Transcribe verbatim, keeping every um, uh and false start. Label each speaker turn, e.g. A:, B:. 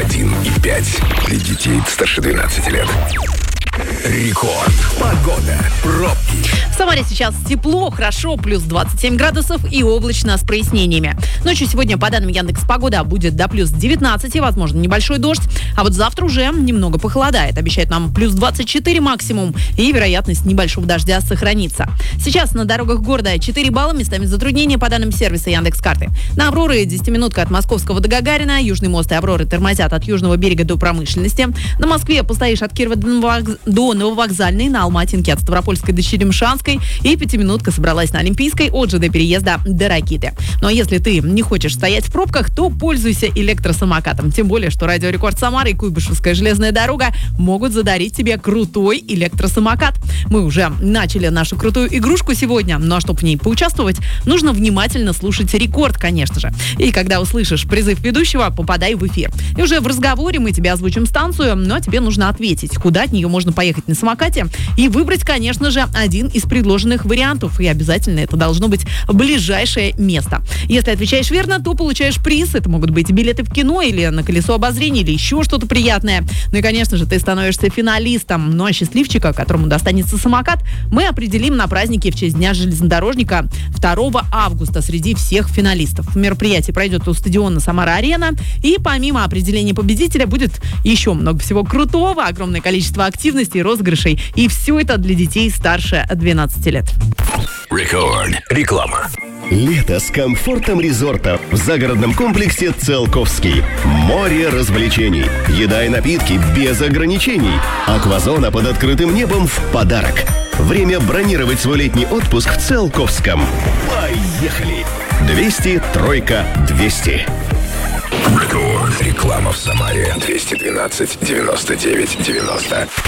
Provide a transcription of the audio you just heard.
A: один и пять для детей старше двенадцати лет. Рекорд. Погода. Пробки.
B: В Самаре сейчас тепло, хорошо, плюс двадцать семь градусов и облачно с прояснениями. Ночью сегодня, по данным Яндекс.Погода, будет до плюс девятнадцати, возможно, небольшой дождь. А вот завтра уже немного похолодает. Обещают нам плюс двадцать четыре максимум, и вероятность небольшого дождя сохранится. Сейчас на дорогах города четыре балла, местами затруднения, по данным сервиса Яндекс.Карты. На Авроры десятиминутка от Московского до Гагарина, Южный мост и Авроры тормозят от Южного берега до Промышленности. На Москве постоишь от Кирова до Нововокзальной, на Алматинке от Ставропольской до Черемшанской, и пятиминутка собралась на Олимпийской от ЖД переезда до Ракиты. Но если ты не хочешь стоять в пробках, то пользуйся электросамокатом. Тем более, что Радио Рекорд Самара и Куйбышевская железная дорога могут задарить тебе крутой электросамокат. Мы уже начали нашу крутую игрушку сегодня, ну а чтобы в ней поучаствовать, нужно внимательно слушать рекорд, конечно же. И когда услышишь призыв ведущего, попадай в эфир. И уже в разговоре мы тебе озвучим станцию, но тебе нужно ответить, куда от нее можно поехать на самокате, и выбрать, конечно же, один из предложенных вариантов. И обязательно это должно быть ближайшее место. Если отвечаешь верно, то получаешь приз. Это могут быть билеты в кино или на колесо обозрения, или еще что-то приятное. Ну и, конечно же, ты становишься финалистом. Ну а счастливчика, которому достанется самокат, мы определим на празднике в честь Дня железнодорожника второго августа среди всех финалистов. Мероприятие пройдет у стадиона Самара-Арена. И помимо определения победителя будет еще много всего крутого, огромное количество активностей, розыгрышей. И все это для детей старше двенадцати лет.
A: Рекорд. Реклама.
C: Лето с комфортом резорта в загородном комплексе Циолковский. Море развлечений, еда и напитки без ограничений. Аквазона под открытым небом в подарок. Время бронировать свой летний отпуск в Циолковском. Поехали! двести тройка двести.
A: Рекорд. Реклама в Самаре. двести двенадцать девяносто девять девяносто.